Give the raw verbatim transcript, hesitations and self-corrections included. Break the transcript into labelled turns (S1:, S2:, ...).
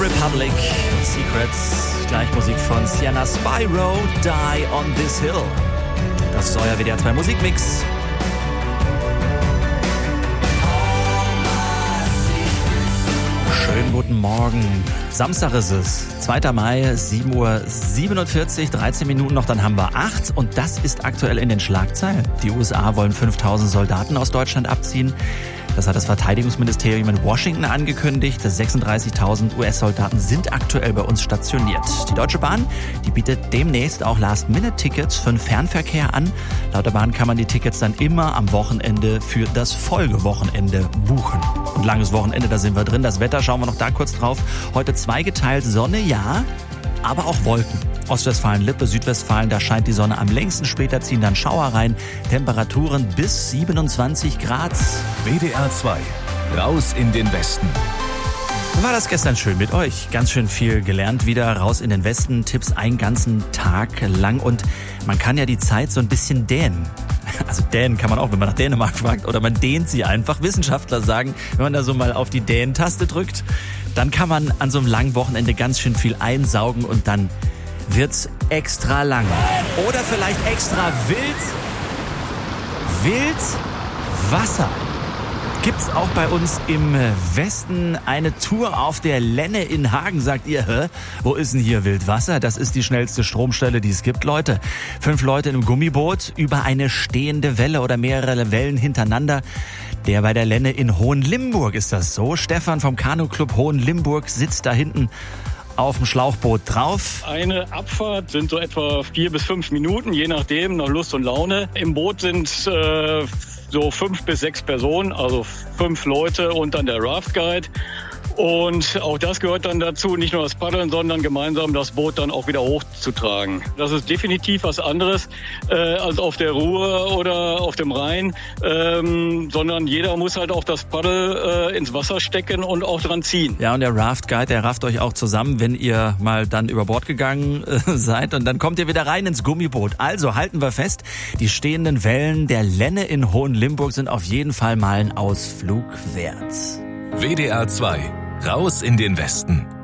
S1: Republic, Secrets, gleich Musik von Sienna Spyro, Die on This Hill. Das ist euer W D R zwei Musikmix. Schönen guten Morgen. Samstag ist es, zweiter Mai, sieben Uhr siebenundvierzig, dreizehn Minuten noch, dann haben wir acht. Und das ist aktuell in den Schlagzeilen. Die U S A wollen fünftausend Soldaten aus Deutschland abziehen. Das hat das Verteidigungsministerium in Washington angekündigt. sechsunddreißigtausend U S-Soldaten sind aktuell bei uns stationiert. Die Deutsche Bahn, die bietet demnächst auch Last-Minute-Tickets für den Fernverkehr an. Laut der Bahn kann man die Tickets dann immer am Wochenende für das Folgewochenende buchen. Und langes Wochenende, da sind wir drin. Das Wetter, schauen wir noch da kurz drauf. Heute zweigeteilt Sonne, ja, aber auch Wolken. Ostwestfalen, Lippe, Südwestfalen, da scheint die Sonne am längsten, später ziehen dann Schauer rein. Temperaturen bis siebenundzwanzig Grad.
S2: W D R zwei, raus in den Westen.
S1: War das gestern schön mit euch? Ganz schön viel gelernt wieder, raus in den Westen, Tipps einen ganzen Tag lang und man kann ja die Zeit so ein bisschen dehnen. Also dehnen kann man auch, wenn man nach Dänemark fragt, oder man dehnt sie einfach. Wissenschaftler sagen, wenn man da so mal auf die Dehnen-Taste drückt, dann kann man an so einem langen Wochenende ganz schön viel einsaugen und dann wird's extra lang. Oder vielleicht extra wild. Wild Wasser. Gibt's auch bei uns im Westen eine Tour auf der Lenne in Hagen, sagt ihr, hä? Wo ist denn hier Wildwasser? Das ist die schnellste Stromstelle, die es gibt, Leute. Fünf Leute in einem Gummiboot über eine stehende Welle oder mehrere Wellen hintereinander. Der bei der Lenne in Hohenlimburg ist das so. Stefan vom Kanu-Club Hohenlimburg sitzt da hinten auf dem Schlauchboot drauf.
S3: Eine Abfahrt sind so etwa vier bis fünf Minuten, je nachdem, nach Lust und Laune. Im Boot sind äh, so fünf bis sechs Personen, also fünf Leute und dann der Raft Guide. Und auch das gehört dann dazu, nicht nur das Paddeln, sondern gemeinsam das Boot dann auch wieder hochzutragen. Das ist definitiv was anderes äh, als auf der Ruhr oder auf dem Rhein, ähm, sondern jeder muss halt auch das Paddel äh, ins Wasser stecken und auch dran ziehen.
S1: Ja, und der Raft Guide, der rafft euch auch zusammen, wenn ihr mal dann über Bord gegangen äh, seid und dann kommt ihr wieder rein ins Gummiboot. Also halten wir fest, die stehenden Wellen der Lenne in Hohenlimburg sind auf jeden Fall mal ein Ausflug wert.
S2: W D R zwei, raus in den Westen.